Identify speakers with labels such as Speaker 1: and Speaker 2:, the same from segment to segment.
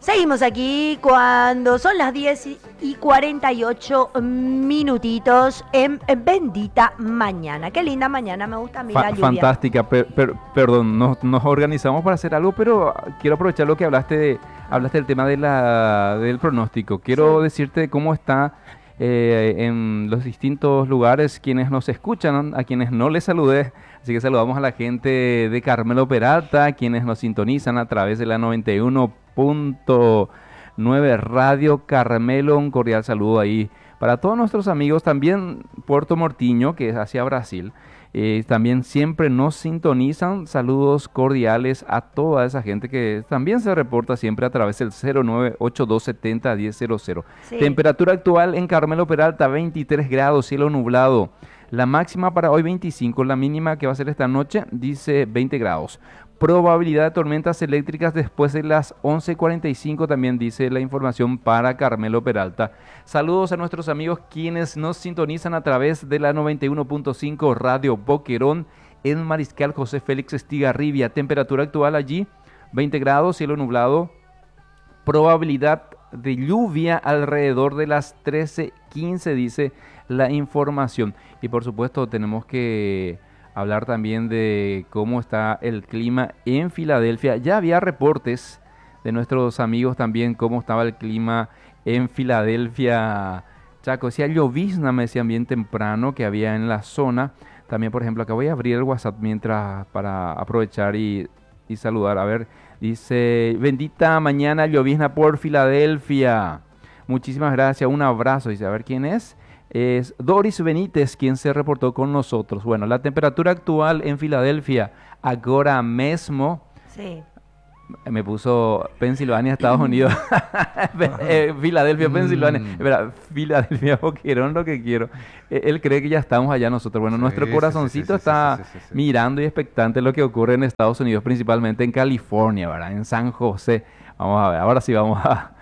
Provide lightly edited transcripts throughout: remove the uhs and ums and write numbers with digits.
Speaker 1: Seguimos aquí cuando son las 10:48 minutitos en Bendita Mañana. Qué linda mañana, me gusta a mí la lluvia.
Speaker 2: Fantástica, perdón, nos organizamos para hacer algo, pero quiero aprovechar lo que hablaste del tema del pronóstico. Quiero decirte cómo está en los distintos lugares quienes nos escuchan, a quienes no les saludé. Así que saludamos a la gente de Carmelo Peralta, quienes nos sintonizan a través de la 91.9 Radio Carmelo. Un cordial saludo ahí para todos nuestros amigos. También Puerto Mortiño, que es hacia Brasil. También siempre nos sintonizan. Saludos cordiales a toda esa gente que también se reporta siempre a través del 0982701000.
Speaker 1: Sí.
Speaker 2: Temperatura actual en Carmelo Peralta, 23 grados, cielo nublado. La máxima para hoy 25, la mínima que va a ser esta noche dice 20 grados. Probabilidad de tormentas eléctricas después de las 11:45 también dice la información para Carmelo Peralta. Saludos a nuestros amigos quienes nos sintonizan a través de la 91.5 Radio Boquerón en Mariscal José Félix Estigarribia. Temperatura actual allí 20 grados, cielo nublado. Probabilidad de lluvia alrededor de las 13:15 dice la información. Y por supuesto tenemos que hablar también de cómo está el clima en Filadelfia. Ya había reportes de nuestros amigos también cómo estaba el clima en Filadelfia. Chaco, decía llovizna, me decían bien temprano que había en la zona. También, por ejemplo, acá voy a abrir el WhatsApp mientras para aprovechar y saludar. A ver, dice, bendita mañana, llovizna por Filadelfia. Muchísimas gracias, un abrazo. Dice, a ver quién es. Es Doris Benítez quien se reportó con nosotros. Bueno, la temperatura actual en Filadelfia, ahora mismo,
Speaker 1: Sí.
Speaker 2: me puso Pensilvania, Estados Unidos. Filadelfia, Pensilvania. Espera, Filadelfia, Boquerón, lo que quiero. Él cree que ya estamos allá nosotros. Bueno, nuestro corazoncito está mirando y expectante lo que ocurre en Estados Unidos, principalmente en California, ¿verdad? En San José. Vamos a ver, ahora sí vamos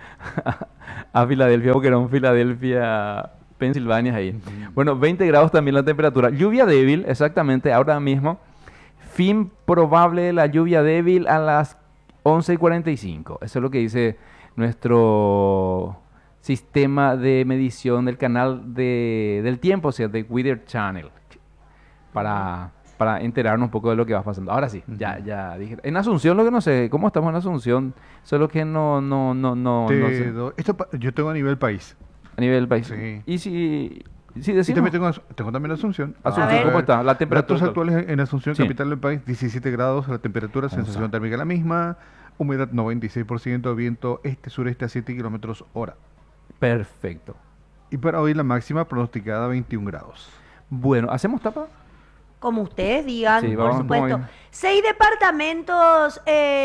Speaker 2: a Filadelfia, Boquerón, Filadelfia, Pensilvania ahí. Bueno, 20 grados también la temperatura. Lluvia débil, exactamente, ahora mismo. Fin probable de la lluvia débil a las 11:45. Eso es lo que dice nuestro sistema de medición del canal del tiempo, o sea, de Weather Channel, para enterarnos un poco de lo que va pasando. Ahora sí, ya dije. En Asunción, lo que no sé, ¿cómo estamos en Asunción? Solo que no sé.
Speaker 3: Yo tengo a nivel país.
Speaker 2: A nivel país.
Speaker 3: Sí.
Speaker 2: Y si
Speaker 3: Y
Speaker 2: decimos,
Speaker 3: también tengo también Asunción.
Speaker 2: Asunción, ¿cómo está? La temperatura
Speaker 3: Datos actuales en Asunción,
Speaker 2: Sí.
Speaker 3: capital del país, 17 grados, la temperatura, sensación térmica la misma, humedad 96%, viento este-sureste a 7 kilómetros hora.
Speaker 2: Perfecto.
Speaker 3: Y para hoy la máxima pronosticada 21 grados.
Speaker 2: Bueno, ¿hacemos tapa?
Speaker 1: Como ustedes digan,
Speaker 2: Sí,
Speaker 1: por
Speaker 2: vamos
Speaker 1: supuesto.
Speaker 2: bien.
Speaker 1: 6 departamentos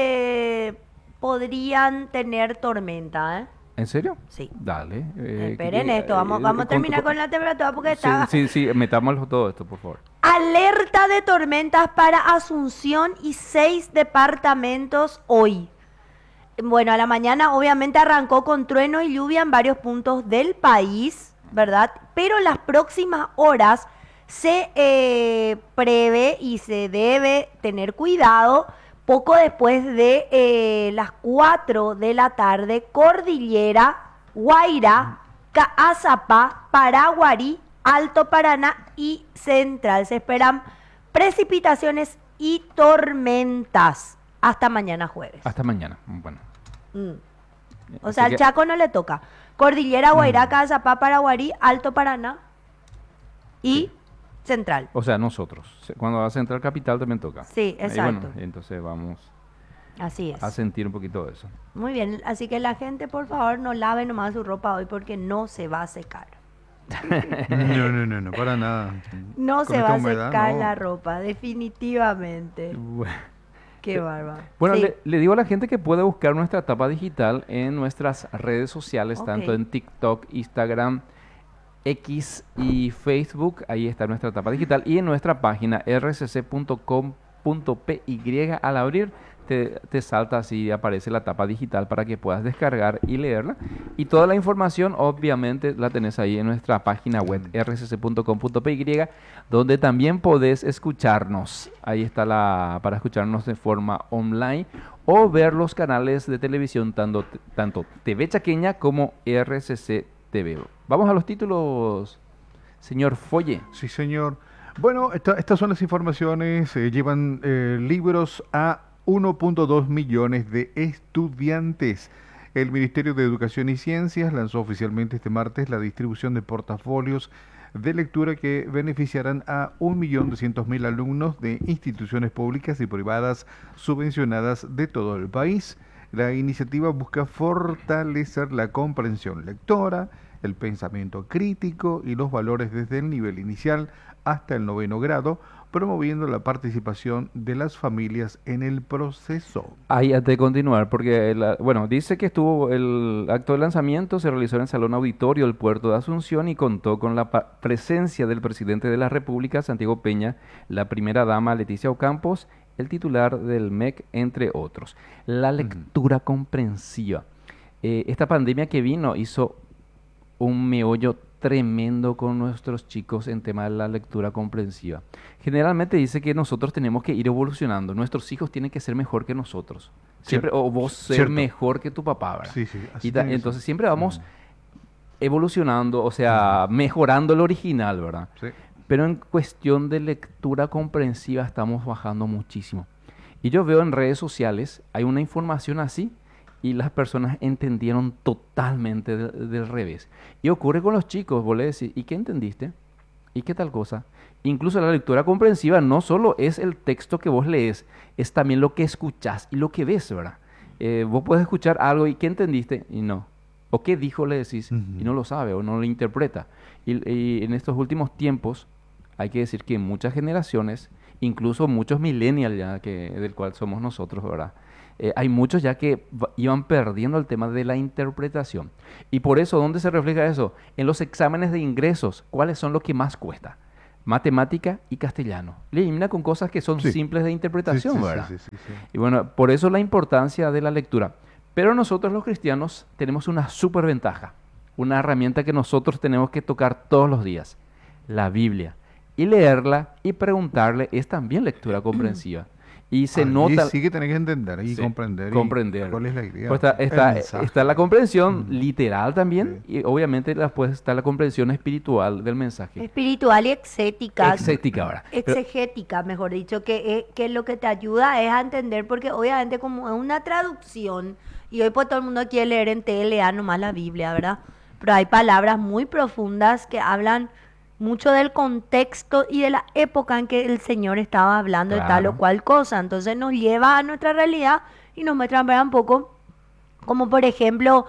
Speaker 1: podrían tener tormenta, ¿eh?
Speaker 2: ¿En serio?
Speaker 1: Sí.
Speaker 2: Dale.
Speaker 1: Esperen esto, vamos a terminar con la temperatura porque está...
Speaker 2: Sí, metámoslo todo esto, por favor.
Speaker 1: Alerta de tormentas para Asunción y 6 departamentos hoy. Bueno, a la mañana obviamente arrancó con trueno y lluvia en varios puntos del país, ¿verdad? Pero en las próximas horas se prevé y se debe tener cuidado. Poco después de las 4 de la tarde, Cordillera, Guairá, Caazapá, Paraguarí, Alto Paraná y Central. Se esperan precipitaciones y tormentas hasta mañana jueves.
Speaker 2: Hasta mañana. Bueno.
Speaker 1: O sea,
Speaker 2: Así
Speaker 1: al
Speaker 2: que-
Speaker 1: Chaco no le toca. Cordillera, Guairá, Caazapá, Paraguarí, Alto Paraná y Central.
Speaker 2: O sea, nosotros. Cuando va a Central Capital también toca.
Speaker 1: Sí,
Speaker 2: Ahí,
Speaker 1: exacto.
Speaker 2: bueno, entonces vamos
Speaker 1: Así es.
Speaker 2: a sentir un poquito de eso.
Speaker 1: Muy bien, así que la gente, por favor, no lave nomás su ropa hoy porque no se va a secar.
Speaker 3: No, para nada.
Speaker 1: No
Speaker 3: Con
Speaker 1: se
Speaker 3: esta
Speaker 1: va a
Speaker 3: humedad,
Speaker 1: secar
Speaker 3: no.
Speaker 1: la ropa, definitivamente.
Speaker 2: Bueno.
Speaker 1: Qué bárbaro.
Speaker 2: Bueno,
Speaker 1: Sí.
Speaker 2: le digo a la gente que puede buscar nuestra etapa digital en nuestras redes sociales,
Speaker 1: Ok.
Speaker 2: tanto en TikTok, Instagram, X y Facebook. Ahí está nuestra etapa digital. Y en nuestra página rcc.com.py al abrir te salta así, aparece la tapa digital para que puedas descargar y leerla. Y toda la información obviamente la tenés ahí en nuestra página web rcc.com.py, donde también podés escucharnos. Ahí está para escucharnos de forma online o ver los canales de televisión tanto TV Chaqueña como RCC TV. Vamos a los títulos, señor Folle.
Speaker 3: Sí, señor. Bueno, estas son las informaciones. Llevan libros a 1.2 millones de estudiantes. El Ministerio de Educación y Ciencias lanzó oficialmente este martes la distribución de portafolios de lectura que beneficiarán a 1.200.000 alumnos de instituciones públicas y privadas subvencionadas de todo el país. La iniciativa busca fortalecer la comprensión lectora, el pensamiento crítico y los valores desde el nivel inicial hasta el 9º grado, promoviendo la participación de las familias en el proceso.
Speaker 2: Ahí antes de continuar, porque dice que estuvo el acto de lanzamiento, se realizó en el Salón Auditorio del Puerto de Asunción y contó con la presencia del presidente de la República, Santiago Peña, la primera dama, Leticia Ocampos, el titular del MEC, entre otros. La lectura comprensiva. Esta pandemia que vino hizo un meollo tremendo con nuestros chicos en tema de la lectura comprensiva. Generalmente dice que nosotros tenemos que ir evolucionando. Nuestros hijos tienen que ser mejor que nosotros. Siempre, o vos ser mejor que tu papá, ¿verdad?
Speaker 3: Sí, sí.
Speaker 2: Entonces siempre vamos evolucionando, o sea, mejorando el original, ¿verdad?
Speaker 3: Sí.
Speaker 2: Pero en cuestión de lectura comprensiva estamos bajando muchísimo. Y yo veo en redes sociales, hay una información así, y las personas entendieron totalmente del revés. Y ocurre con los chicos, vos le decís, ¿y qué entendiste? ¿Y qué tal cosa? Incluso la lectura comprensiva no solo es el texto que vos lees, es también lo que escuchás y lo que ves, ¿verdad? Vos puedes escuchar algo y ¿qué entendiste? Y no. ¿O qué dijo? Le decís y no lo sabe o no lo interpreta. Y en estos últimos tiempos hay que decir que muchas generaciones, incluso muchos millennials ya del cual somos nosotros, ¿verdad? Hay muchos ya que iban perdiendo el tema de la interpretación. Y por eso, ¿dónde se refleja eso? En los exámenes de ingresos, ¿cuáles son los que más cuesta? Matemática y castellano. Le elimina con cosas que son simples de interpretación, ¿verdad? Sí. Y bueno, por eso la importancia de la lectura. Pero nosotros los cristianos tenemos una súper ventaja, una herramienta que nosotros tenemos que tocar todos los días, la Biblia. Y leerla y preguntarle es también lectura comprensiva. Y se nota...
Speaker 3: sí que tenés que entender y comprender.
Speaker 2: ¿Cuál
Speaker 3: es la idea?
Speaker 2: Pues está la comprensión literal también, y obviamente después está la comprensión espiritual del mensaje.
Speaker 1: Espiritual y exética.
Speaker 2: Exética ahora.
Speaker 1: Exegética, mejor dicho, que lo que te ayuda es a entender, porque obviamente como es una traducción, y hoy pues todo el mundo quiere leer en TLA nomás la Biblia, ¿verdad? Pero hay palabras muy profundas que hablan mucho del contexto y de la época en que el Señor estaba hablando de tal o cual cosa. Entonces nos lleva a nuestra realidad y nos muestra un poco, como por ejemplo,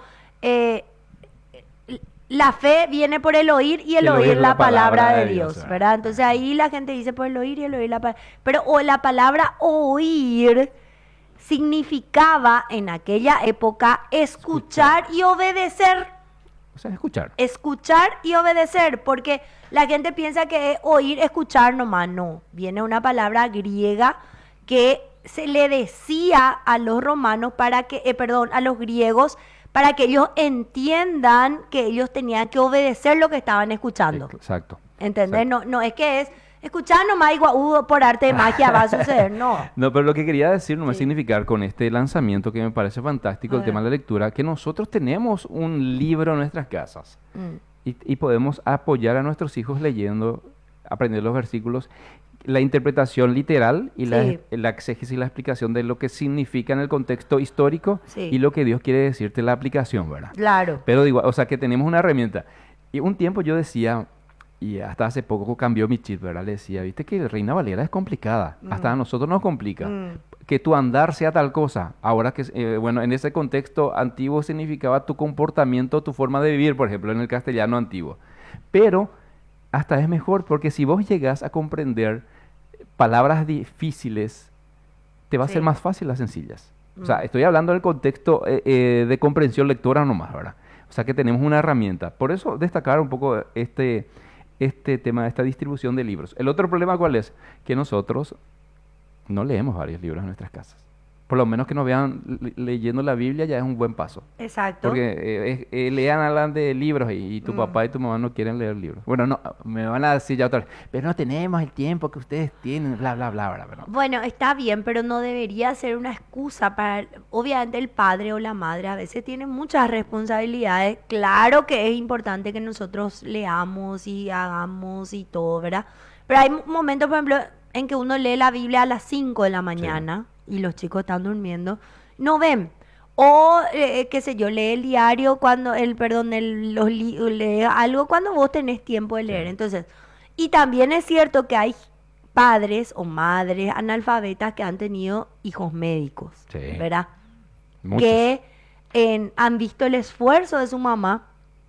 Speaker 1: la fe viene por el oír y el oír la palabra de Dios, ¿verdad? Entonces ahí la gente dice por el oír y el oír la palabra. Pero la palabra oír significaba en aquella época escuchar y obedecer.
Speaker 2: O sea, escuchar.
Speaker 1: Escuchar y obedecer, porque la gente piensa que es oír, escuchar nomás. No, viene una palabra griega que se le decía a los romanos a los griegos, para que ellos entiendan que ellos tenían que obedecer lo que estaban escuchando.
Speaker 2: Exacto.
Speaker 1: ¿Entendés? No es que es escuchar nomás igual por arte de magia va a suceder, no.
Speaker 2: No, pero lo que quería decir nomás significar con este lanzamiento que me parece fantástico, el tema de la lectura, que nosotros tenemos un libro en nuestras casas y podemos apoyar a nuestros hijos leyendo, aprender los versículos, la interpretación literal y la exégesis y la explicación de lo que significa en el contexto histórico y lo que Dios quiere decirte en la aplicación, ¿verdad?
Speaker 1: Claro.
Speaker 2: Pero digo, o sea, que tenemos una herramienta. Y un tiempo yo decía, y hasta hace poco cambió mi chip, ¿verdad? Le decía, viste que Reina Valera es complicada. Hasta a nosotros nos complica. Que tu andar sea tal cosa. Ahora que, en ese contexto antiguo significaba tu comportamiento, tu forma de vivir, por ejemplo, en el castellano antiguo. Pero hasta es mejor, porque si vos llegás a comprender palabras difíciles, te va a ser más fácil las sencillas. O sea, estoy hablando del contexto de comprensión lectora nomás, ¿verdad? O sea, que tenemos una herramienta. Por eso destacar un poco este tema, esta distribución de libros. El otro problema, ¿cuál es? Que nosotros no leemos varios libros en nuestras casas. por lo menos que nos vean leyendo la Biblia ya es un buen paso.
Speaker 1: Exacto.
Speaker 2: Porque hablan de libros y tu papá y tu mamá no quieren leer libros. Bueno, no, me van a decir ya otra vez, pero no tenemos el tiempo que ustedes tienen, bla, bla, bla, bla. Pero
Speaker 1: Bueno, está bien, pero no debería ser una excusa para, obviamente el padre o la madre a veces tienen muchas responsabilidades. Claro que es importante que nosotros leamos y hagamos y todo, ¿verdad? Pero hay momentos, por ejemplo, en que uno lee la Biblia a las 5 de la mañana y los chicos están durmiendo, no ven. O, qué sé yo, lee el diario cuando, lee algo cuando vos tenés tiempo de leer.
Speaker 2: sí,
Speaker 1: Entonces, y también es cierto que hay padres o madres analfabetas que han tenido hijos médicos,
Speaker 2: sí,
Speaker 1: ¿verdad?
Speaker 2: muchos.
Speaker 1: Que han visto el esfuerzo de su mamá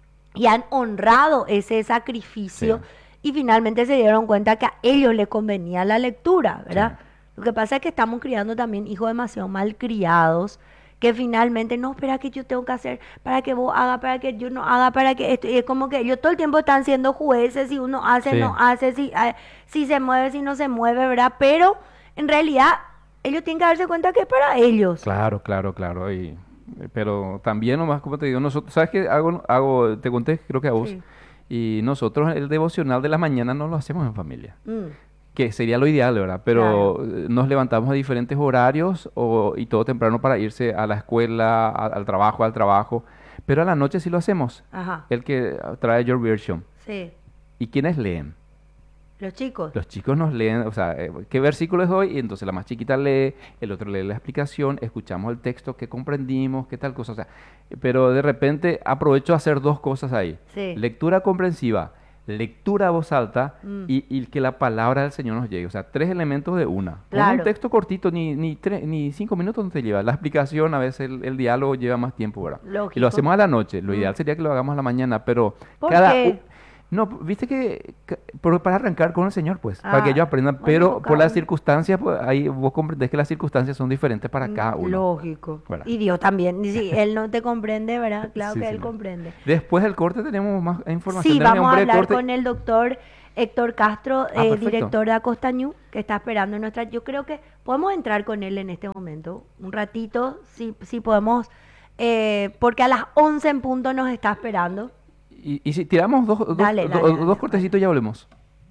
Speaker 1: y han honrado ese sacrificio
Speaker 2: Sí.
Speaker 1: y finalmente se dieron cuenta que a ellos les convenía la lectura, ¿verdad?
Speaker 2: Sí.
Speaker 1: Lo que pasa es que estamos criando también hijos demasiado mal criados que finalmente no, espera que yo tengo que hacer para que vos haga, para que yo no haga, para que esto, y es como que ellos todo el tiempo están siendo jueces, si uno hace,
Speaker 2: Sí.
Speaker 1: no hace, si se mueve, si no se mueve, ¿verdad? Pero en realidad ellos tienen que darse cuenta que es para ellos.
Speaker 2: Claro, claro, claro. Pero también nomás, como te digo, nosotros, ¿sabes qué? Te conté, creo que a vos,
Speaker 1: Sí.
Speaker 2: y nosotros el devocional de la mañana no lo hacemos en familia.
Speaker 1: Mm,
Speaker 2: Que sería lo ideal, ¿verdad? Pero
Speaker 1: claro.
Speaker 2: nos levantamos a diferentes horarios y todo temprano para irse a la escuela, al trabajo. Pero a la noche sí lo hacemos.
Speaker 1: Ajá.
Speaker 2: El que trae George Version.
Speaker 1: Sí.
Speaker 2: ¿Y quiénes leen?
Speaker 1: Los chicos.
Speaker 2: Los chicos nos leen, o sea, ¿qué versículo es hoy? Y entonces la más chiquita lee, el otro lee la explicación, escuchamos el texto, qué comprendimos, qué tal cosa. O sea, pero de repente aprovecho a hacer dos cosas ahí.
Speaker 1: Sí.
Speaker 2: Lectura comprensiva, lectura a voz alta
Speaker 1: Mm,
Speaker 2: y que la palabra del Señor nos llegue. O sea, tres elementos de una. Con un
Speaker 1: claro.
Speaker 2: texto cortito, ni 5 minutos no te lleva. La explicación, a veces el diálogo lleva más tiempo, ¿verdad? Y lo
Speaker 1: Lógico.
Speaker 2: hacemos a la noche. Lo
Speaker 1: Mm.
Speaker 2: ideal sería que lo hagamos a la mañana, pero
Speaker 1: ¿Por
Speaker 2: cada...
Speaker 1: qué?
Speaker 2: No, viste que pero para arrancar con el Señor, pues, para que
Speaker 1: Ah,
Speaker 2: ellos aprendan,
Speaker 1: bueno,
Speaker 2: pero por
Speaker 1: cada
Speaker 2: las
Speaker 1: uno.
Speaker 2: circunstancias, pues, ahí vos comprendés que las circunstancias son diferentes para cada uno.
Speaker 1: Lógico.
Speaker 2: ¿Verdad?
Speaker 1: Y Dios también. Y si Él no te comprende, ¿verdad? Claro
Speaker 2: Sí,
Speaker 1: que Él
Speaker 2: señor.
Speaker 1: comprende.
Speaker 2: Después del corte tenemos más información.
Speaker 1: Sí,
Speaker 2: Déjame un
Speaker 1: vamos a
Speaker 2: breve
Speaker 1: hablar
Speaker 2: corte.
Speaker 1: con el doctor Héctor Castro,
Speaker 2: Perfecto.
Speaker 1: director de Acostañú, que está esperando en nuestra... Yo creo que podemos entrar con él en este momento, un ratito, si podemos, porque a las 11 en punto nos está esperando.
Speaker 2: Y si tiramos
Speaker 1: Dale,
Speaker 2: dos cortecitos, ya volvemos.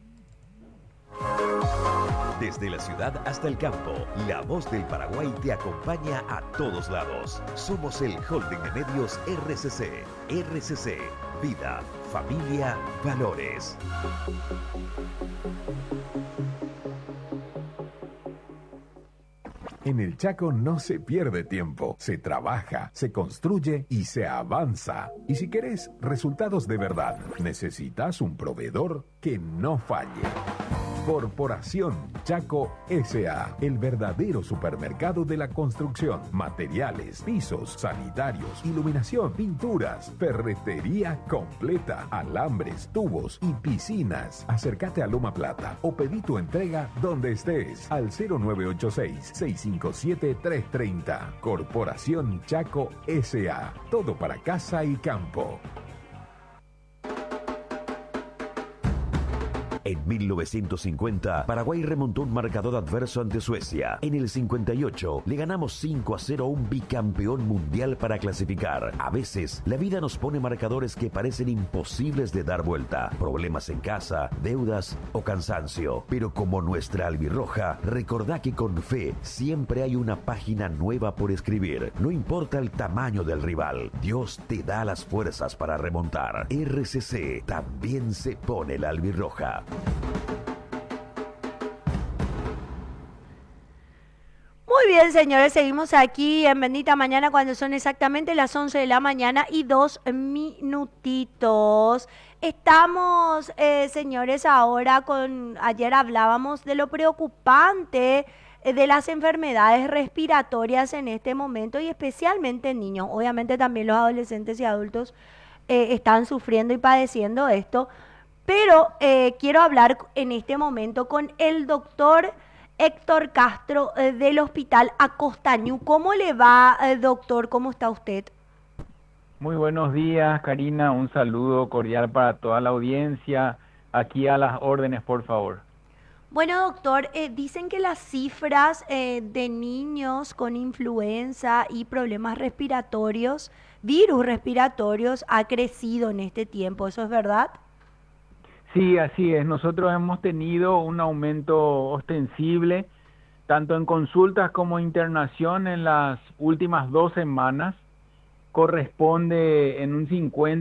Speaker 4: Desde la ciudad hasta el campo, la voz del Paraguay te acompaña a todos lados. Somos el holding de medios RCC. RCC, vida, familia, valores.
Speaker 5: En el Chaco no se pierde tiempo, se trabaja, se construye y se avanza. Y si querés resultados de verdad, necesitas un proveedor que no falle. Corporación Chaco S.A., el verdadero supermercado de la construcción, materiales, pisos, sanitarios, iluminación, pinturas, ferretería completa, alambres, tubos y piscinas. Acércate a Loma Plata o pedí tu entrega donde estés al 0986-657-330. Corporación Chaco S.A., todo para casa y campo.
Speaker 4: En 1950, Paraguay remontó un marcador adverso ante Suecia. En el 58, le ganamos 5-0 a un bicampeón mundial para clasificar. A veces, la vida nos pone marcadores que parecen imposibles de dar vuelta. Problemas en casa, deudas o cansancio. Pero como nuestra albirroja, recordá que con fe siempre hay una página nueva por escribir. No importa el tamaño del rival, Dios te da las fuerzas para remontar. RCC también se pone la albirroja.
Speaker 1: Muy bien, señores, seguimos aquí en Bendita Mañana cuando son exactamente las 11 de la mañana y 2 minutitos. Estamos, señores, ahora ayer hablábamos de lo preocupante de las enfermedades respiratorias en este momento y especialmente en niños. Obviamente también los adolescentes y adultos están sufriendo y padeciendo esto, pero quiero hablar en este momento con el doctor Héctor Castro del Hospital Acostañú. ¿Cómo le va, doctor? ¿Cómo está usted?
Speaker 6: Muy buenos días, Karina. Un saludo cordial para toda la audiencia. Aquí a las órdenes, por favor.
Speaker 1: Bueno, doctor, dicen que las cifras de niños con influenza y problemas respiratorios, virus respiratorios, ha crecido en este tiempo. ¿Eso es verdad?
Speaker 6: Sí, así es. Nosotros hemos tenido un aumento ostensible, tanto en consultas como internación en las últimas 2 semanas. Corresponde en un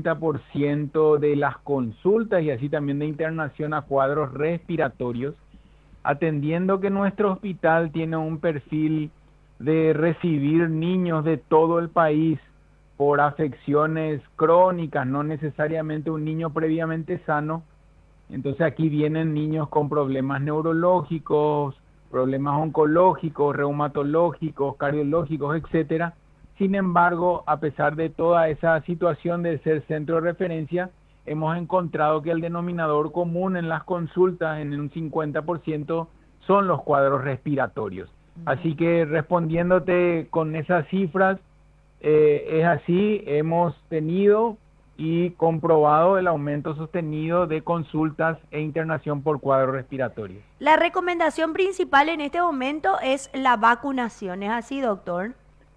Speaker 6: 50% de las consultas y así también de internación a cuadros respiratorios, atendiendo que nuestro hospital tiene un perfil de recibir niños de todo el país por afecciones crónicas, no necesariamente un niño previamente sano. Entonces aquí vienen niños con problemas neurológicos, problemas oncológicos, reumatológicos, cardiológicos, etcétera. Sin embargo, a pesar de toda esa situación de ser centro de referencia, hemos encontrado que el denominador común en las consultas, en un 50%, son los cuadros respiratorios. Así que respondiéndote con esas cifras, es así, hemos tenido y comprobado el aumento sostenido de consultas e internación por cuadros respiratorios.
Speaker 1: La recomendación principal en este momento es la vacunación. ¿Es así, doctor?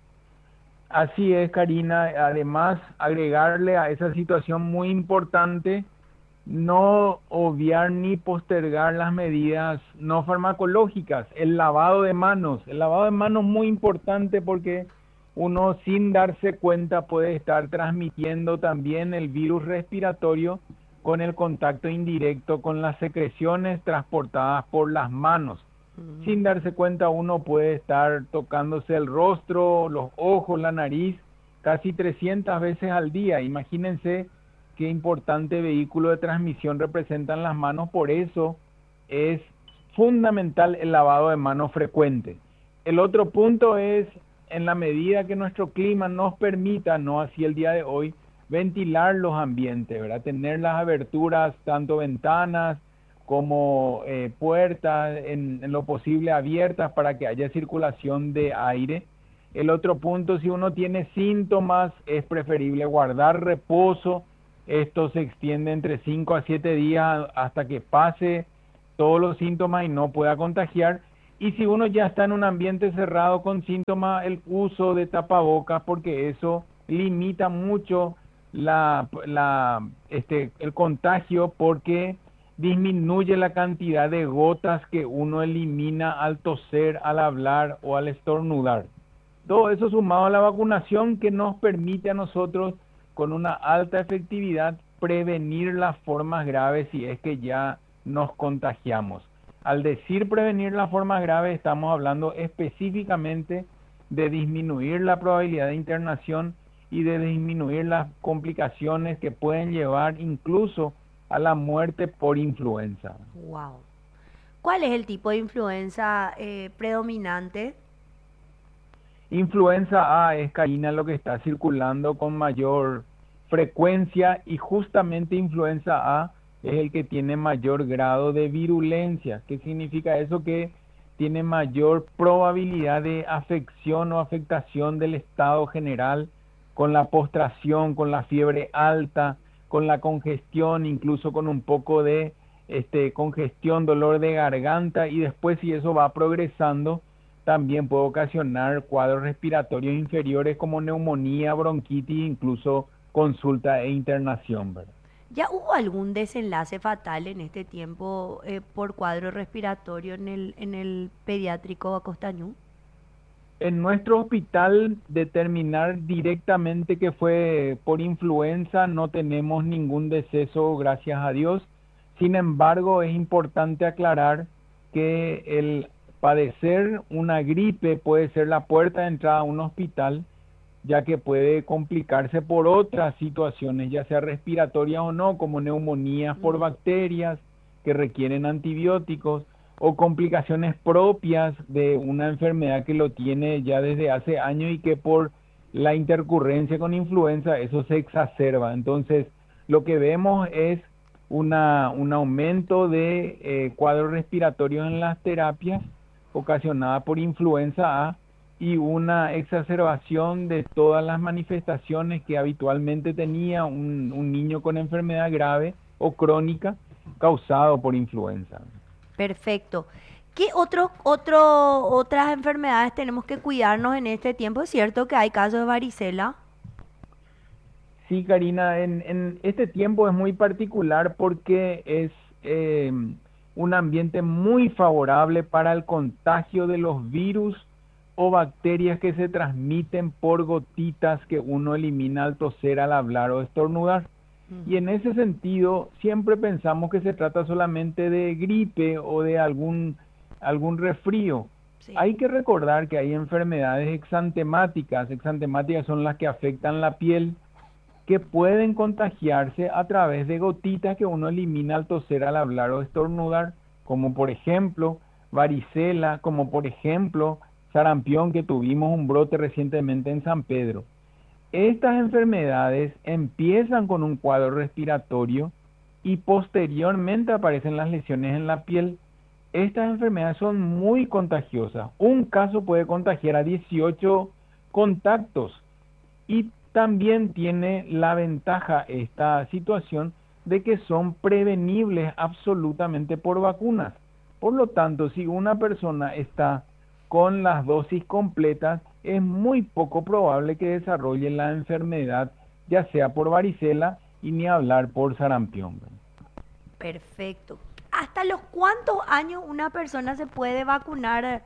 Speaker 6: Así es, Karina. Además, agregarle a esa situación muy importante, no obviar ni postergar las medidas no farmacológicas, el lavado de manos. El lavado de manos es muy importante porque uno sin darse cuenta puede estar transmitiendo también el virus respiratorio con el contacto indirecto con las secreciones transportadas por las manos. Sin darse cuenta uno puede estar tocándose el rostro, los ojos, la nariz, casi 300 veces al día. Imagínense qué importante vehículo de transmisión representan las manos, por eso es fundamental el lavado de manos frecuente. El otro punto es, en la medida que nuestro clima nos permita, no así el día de hoy, ventilar los ambientes, ¿verdad? Tener las aberturas, tanto ventanas como puertas, en lo posible abiertas para que haya circulación de aire. El otro punto, si uno tiene síntomas, es preferible guardar reposo. Esto se extiende entre 5 a 7 días hasta que pase todos los síntomas y no pueda contagiar. Y si uno ya está en un ambiente cerrado con síntomas, el uso de tapabocas, porque eso limita mucho el contagio, porque disminuye la cantidad de gotas que uno elimina al toser, al hablar o al estornudar. Todo eso sumado a la vacunación que nos permite a nosotros, con una alta efectividad, prevenir las formas graves si es que ya nos contagiamos. Al decir prevenir las formas graves, estamos hablando específicamente de disminuir la probabilidad de internación y de disminuir las complicaciones que pueden llevar incluso a la muerte por influenza.
Speaker 1: Wow. ¿Cuál es el tipo de influenza predominante?
Speaker 6: Influenza A es, Karina, lo que está circulando con mayor frecuencia, y justamente influenza A es el que tiene mayor grado de virulencia. ¿Qué significa eso? Que tiene mayor probabilidad de afección o afectación del estado general, con la postración, con la fiebre alta, con la congestión, incluso con un poco de congestión, dolor de garganta, y después, si eso va progresando, también puede ocasionar cuadros respiratorios inferiores como neumonía, bronquitis, incluso consulta e internación, ¿verdad?
Speaker 1: ¿Ya hubo algún desenlace fatal en este tiempo por cuadro respiratorio en el pediátrico Acostañú?
Speaker 6: En nuestro hospital, determinar directamente que fue por influenza, no tenemos ningún deceso, gracias a Dios. Sin embargo, es importante aclarar que el padecer una gripe puede ser la puerta de entrada a un hospital, ya que puede complicarse por otras situaciones, ya sea respiratorias o no, como neumonías por bacterias que requieren antibióticos, o complicaciones propias de una enfermedad que lo tiene ya desde hace años y que por la intercurrencia con influenza eso se exacerba. Entonces, lo que vemos es un aumento de cuadros respiratorios en las terapias ocasionada por influenza A, y una exacerbación de todas las manifestaciones que habitualmente tenía un niño con enfermedad grave o crónica causado por influenza.
Speaker 1: Perfecto. ¿Qué otras enfermedades tenemos que cuidarnos en este tiempo? Es cierto que hay casos de varicela.
Speaker 6: Sí, Karina, en este tiempo es muy particular porque es un ambiente muy favorable para el contagio de los virus o bacterias que se transmiten por gotitas que uno elimina al toser, al hablar o estornudar. Y en ese sentido, siempre pensamos que se trata solamente de gripe o de algún resfrío.
Speaker 1: Sí.
Speaker 6: Hay que recordar que hay enfermedades exantemáticas. Exantemáticas son las que afectan la piel, que pueden contagiarse a través de gotitas que uno elimina al toser, al hablar o estornudar, como por ejemplo varicela, como por ejemplo sarampión, que tuvimos un brote recientemente en San Pedro. Estas enfermedades empiezan con un cuadro respiratorio y posteriormente aparecen las lesiones en la piel. Estas enfermedades son muy contagiosas. Un caso puede contagiar a 18 contactos y también tiene la ventaja esta situación de que son prevenibles absolutamente por vacunas. Por lo tanto, si una persona está con las dosis completas, es muy poco probable que desarrolle la enfermedad, ya sea por varicela y ni hablar por sarampión.
Speaker 1: Perfecto. ¿Hasta los cuántos años una persona se puede vacunar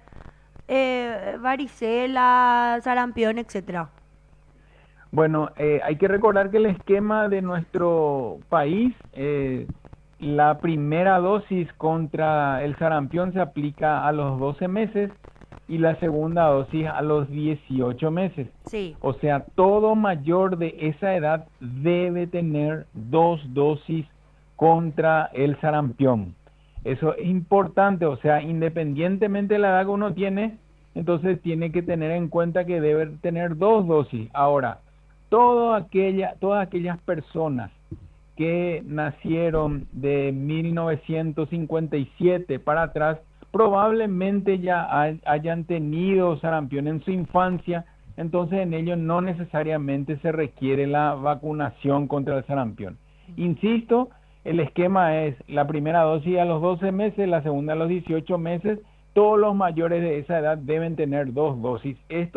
Speaker 1: varicela, sarampión, etcétera?
Speaker 6: Bueno, hay que recordar que el esquema de nuestro país, la primera dosis contra el sarampión se aplica a los 12 meses y la segunda dosis a los 18 meses.
Speaker 1: Sí.
Speaker 6: O sea, todo mayor de esa edad debe tener 2 dosis contra el sarampión. Eso es importante, o sea, independientemente de la edad que uno tiene, entonces tiene que tener en cuenta que debe tener 2 dosis. Ahora, todas aquellas personas que nacieron de 1957 para atrás, probablemente ya hayan tenido sarampión en su infancia, entonces en ellos no necesariamente se requiere la vacunación contra el sarampión. Insisto, el esquema es la primera dosis a los 12 meses, la segunda a los 18 meses, todos los mayores de esa edad deben tener 2 dosis. Esto